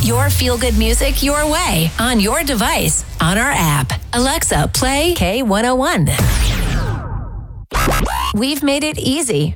your feel-good music your way on your device, on our app. Alexa, play K101. We've made it easy